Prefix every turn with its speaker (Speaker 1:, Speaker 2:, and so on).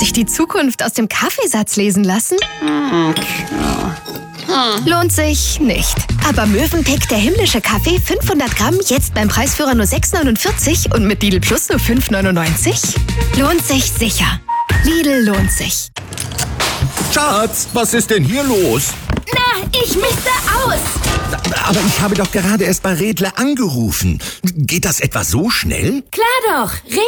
Speaker 1: sich die Zukunft aus dem Kaffeesatz lesen lassen? Lohnt sich nicht. Aber Mövenpick, der himmlische Kaffee, 500 Gramm, jetzt beim Preisführer nur 6,49 und mit Lidl Plus nur 5,99? Lohnt sich sicher. Lidl lohnt sich.
Speaker 2: Schatz, was ist denn hier los?
Speaker 3: Na, ich misste aus.
Speaker 2: Aber ich habe doch gerade erst bei Redler angerufen. Geht das etwa so schnell?
Speaker 3: Klar doch.